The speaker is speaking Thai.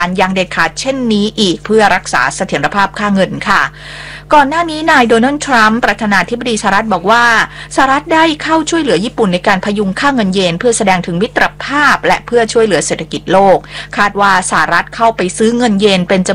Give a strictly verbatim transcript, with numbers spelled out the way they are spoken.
อย่างเด็ดขาดเช่นนี้อีกเพื่อรักษาเสถียรภาพค่าเงินค่ะก่อนหน้านี้นายโดนัลด์ทรัมป์ประธานาธิบดีสหรัฐบอกว่าสหรัฐได้เข้าช่วยเหลือญี่ปุ่นในการพยุงค่าเงินเยนเพื่อแสดงถึงมิตรภาพและเพื่อช่วยเหลือเศรษฐกิจโลกคาดว่าสหรัฐเข้าไปซื้อเงินเยนเป็น